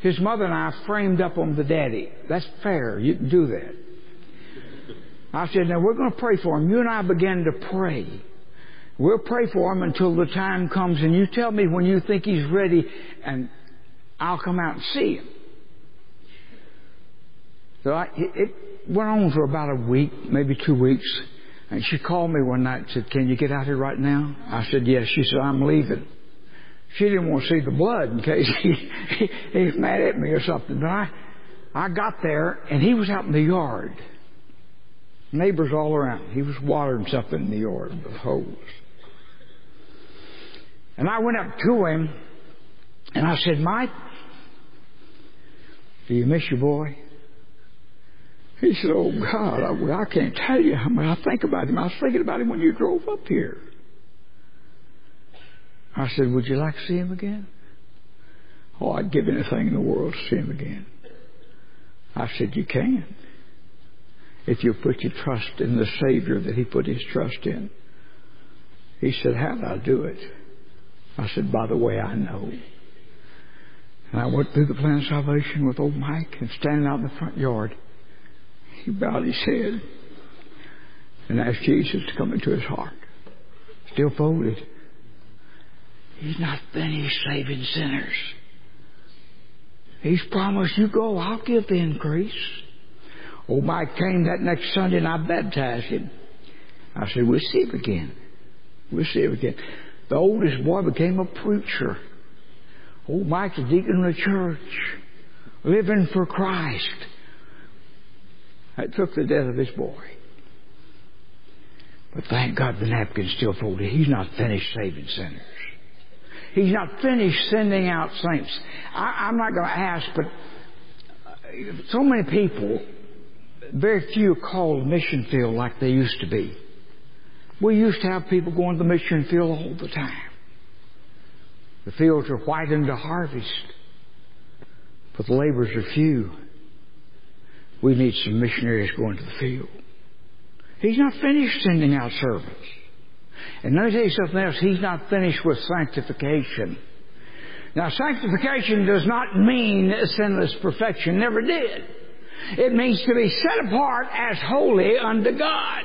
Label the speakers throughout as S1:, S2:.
S1: his mother and I framed up on the daddy. That's fair. You can do that. I said, now we're going to pray for him. You and I began to pray. We'll pray for him until the time comes, and you tell me when you think he's ready, and I'll come out and see him. So it went on for about a week, maybe 2 weeks. And she called me one night and said, can you get out here right now? I said, yes. She said, I'm leaving. She didn't want to see the blood in case he was mad at me or something. But I got there, and he was out in the yard. Neighbors all around. He was watering something in the yard with a hose. And I went up to him, and I said, Mike, do you miss your boy? He said, oh, God, I can't tell you how much I think about him. I was thinking about him when you drove up here. I said, would you like to see him again? Oh, I'd give anything in the world to see him again. I said, you can. If you put your trust in the Savior that he put his trust in. He said, how did I do it? I said, by the way I know. And I went through the plan of salvation with old Mike, and standing out in the front yard, he bowed his head and asked Jesus to come into his heart. Still folded. He's not finished saving sinners. He's promised, you go, I'll give the increase. Old Mike came that next Sunday, and I baptized him. I said, we'll see him again. We'll see him again. The oldest boy became a preacher. Old Mike's a deacon in the church, living for Christ. That took the death of his boy. But thank God the napkin's still folded. He's not finished saving sinners. He's not finished sending out saints. I'm not going to ask, but so many people, very few are called mission field like they used to be. We used to have people going to the mission field all the time. The fields are white unto harvest, but the laborers are few. We need some missionaries going to the field. He's not finished sending out servants. And let me tell you something else. He's not finished with sanctification. Now, sanctification does not mean sinless perfection. Never did. It means to be set apart as holy unto God.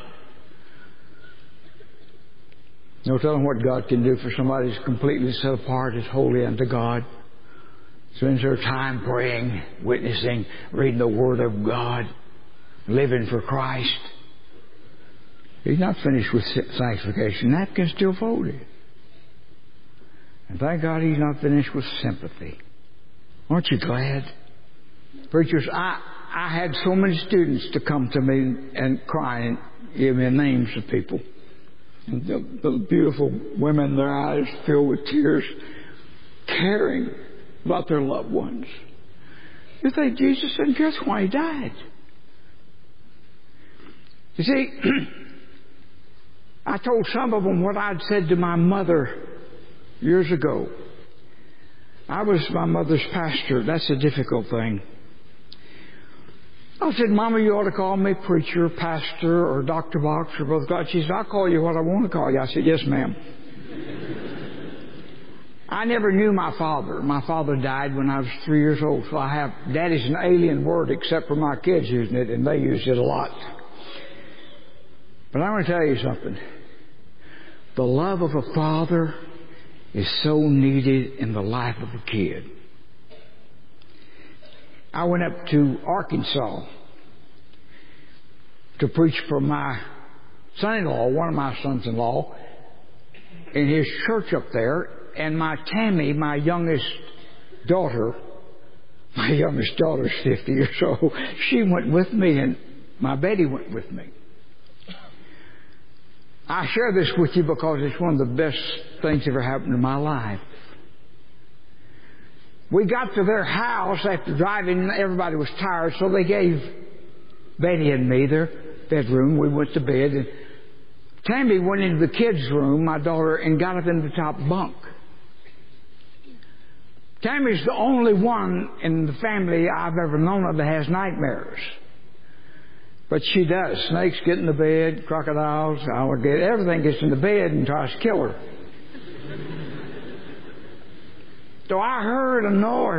S1: No telling what God can do for somebody who's completely set apart as holy unto God. Spends their time praying, witnessing, reading the Word of God, living for Christ. He's not finished with sanctification. Napkin's still folded. And thank God he's not finished with sympathy. Aren't you glad? Preachers, I had so many students to come to me and cry and give me names of people. And the beautiful women, their eyes filled with tears, caring about their loved ones. You think Jesus didn't care? That's why he died. You see, I told some of them what I'd said to my mother years ago. I was my mother's pastor. That's a difficult thing. I said, Mama, you ought to call me preacher, pastor, or Dr. Box, or Brother God. She said, I'll call you what I want to call you. I said, yes, ma'am. I never knew my father. My father died when I was 3 years old, so Daddy's an alien word except for my kids using it, and they use it a lot. But I'm going to tell you something. The love of a father is so needed in the life of a kid. I went up to Arkansas to preach for my son-in-law, one of my sons-in-law, in his church up there. And my Tammy, my youngest daughter's 50 years old, she went with me, and my Betty went with me. I share this with you because it's one of the best things that ever happened in my life. We got to their house after driving. Everybody was tired, so they gave Betty and me their bedroom. We went to bed, and Tammy went into the kids' room, my daughter, and got up in the top bunk. Tammy's the only one in the family I've ever known of that has nightmares. But she does. Snakes get in the bed, crocodiles, alligators, everything gets in the bed and tries to kill her. So I heard a noise